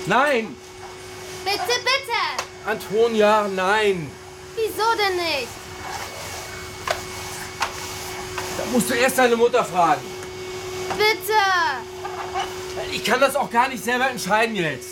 Nein! Bitte, bitte! Antonia, nein! Wieso denn nicht? Da musst du erst deine Mutter fragen. Bitte! Ich kann das auch gar nicht selber entscheiden jetzt.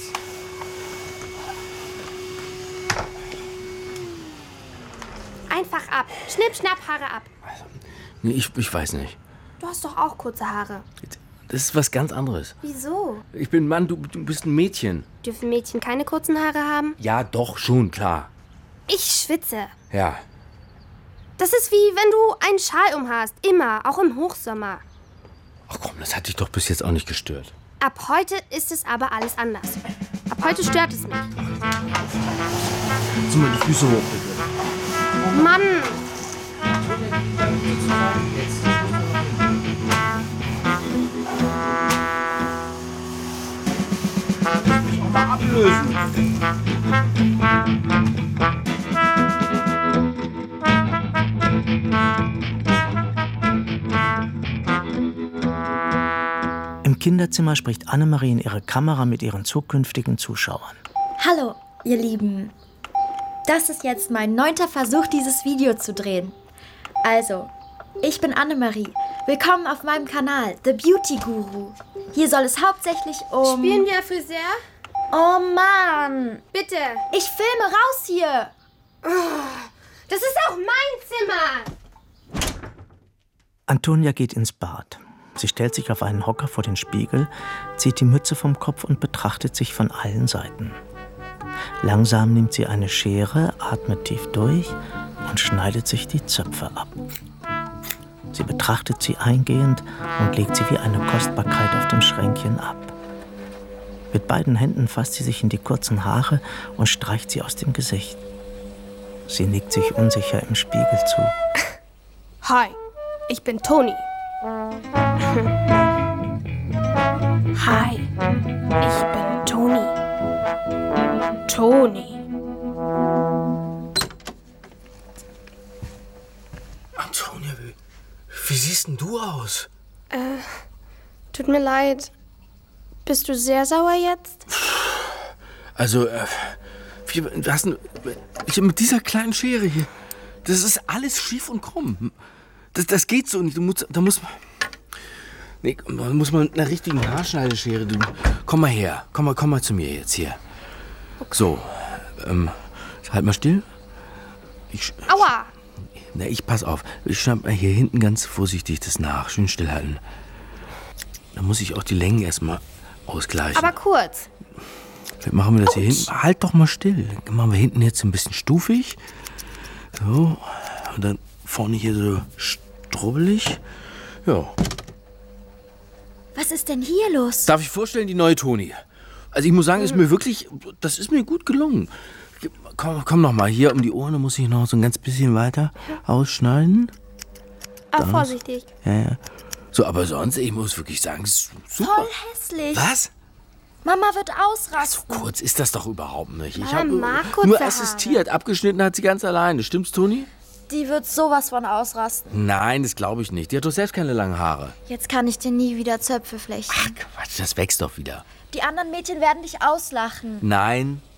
Einfach ab. Schnipp, schnapp, Haare ab. Nee, ich weiß nicht. Du hast doch auch kurze Haare. Das ist was ganz anderes. Wieso? Ich bin ein Mann, du bist ein Mädchen. Dürfen Mädchen keine kurzen Haare haben? Ja, doch, schon, klar. Ich schwitze. Ja. Das ist wie wenn du einen Schal umhast. Immer, auch im Hochsommer. Ach komm, das hat dich doch bis jetzt auch nicht gestört. Ab heute ist es aber alles anders. Ab heute stört es mich. Zieh mal die Füße hoch, bitte. Mann! Ablösen. Im Kinderzimmer spricht Annemarie in ihre Kamera mit ihren zukünftigen Zuschauern. Hallo, ihr Lieben. Das ist jetzt mein 9. Versuch, dieses Video zu drehen. Also, ich bin Annemarie. Willkommen auf meinem Kanal, The Beauty Guru. Hier soll es hauptsächlich um... Spielen wir Friseur? Oh Mann! Bitte! Ich filme raus hier! Das ist auch mein Zimmer! Antonia geht ins Bad. Sie stellt sich auf einen Hocker vor den Spiegel, zieht die Mütze vom Kopf und betrachtet sich von allen Seiten. Langsam nimmt sie eine Schere, atmet tief durch und schneidet sich die Zöpfe ab. Sie betrachtet sie eingehend und legt sie wie eine Kostbarkeit auf dem Schränkchen ab. Mit beiden Händen fasst sie sich in die kurzen Haare und streicht sie aus dem Gesicht. Sie nickt sich unsicher im Spiegel zu. Hi, ich bin Toni. Hi, ich bin Toni. Toni. Antonia, wie siehst denn du aus? Tut mir leid. Bist du sehr sauer jetzt? Also, mit dieser kleinen Schere hier, das ist alles schief und krumm. Das geht so nicht. Da muss man mit einer richtigen Haarschneideschere. Komm mal her. Komm mal zu mir jetzt hier. Okay. So, halt mal still. Aua! Ich pass auf. Ich schneide mal hier hinten ganz vorsichtig das nach. Schön stillhalten. Da muss ich auch die Längen erstmal ausgleichen. Aber kurz. Wie machen wir das hier hinten? Halt doch mal still. Dann machen wir hinten jetzt ein bisschen stufig. So. Und dann vorne hier so strubbelig. Ja. Was ist denn hier los? Darf ich vorstellen, die neue Toni? Also ich muss sagen, das ist mir gut gelungen. Komm noch mal hier um die Ohren, da muss ich noch so ein ganz bisschen weiter ausschneiden. Aber vorsichtig. Ja. So, aber sonst, ich muss wirklich sagen, super. Voll hässlich. Was? Mama wird ausrasten. So kurz ist das doch überhaupt nicht. Ich Mama habe mag kurze nur Haare. assistiert. Abgeschnitten hat sie ganz alleine. Stimmt's, Toni? Die wird sowas von ausrasten. Nein, das glaube ich nicht. Die hat doch selbst keine langen Haare. Jetzt kann ich dir nie wieder Zöpfe flechten. Ach Quatsch, das wächst doch wieder. Die anderen Mädchen werden dich auslachen. Nein,